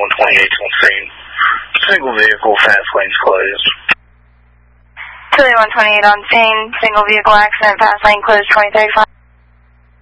128 on scene. Single vehicle, fast lanes closed. Philly 128 on scene, single vehicle accident, fast lane closed 2035.